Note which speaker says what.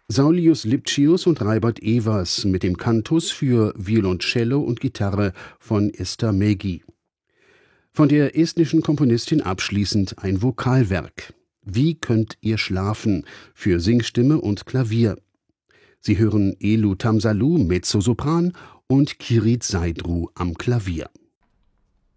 Speaker 1: Saulius Lipcius und Raibert Evers mit dem Cantus für Violoncello und Gitarre von Esther Meggi. Von der estnischen Komponistin abschließend ein Vokalwerk. Wie könnt ihr schlafen? Für Singstimme und Klavier. Sie hören Elu Tamsalu, Mezzosopran, und Kirit Saidru am Klavier.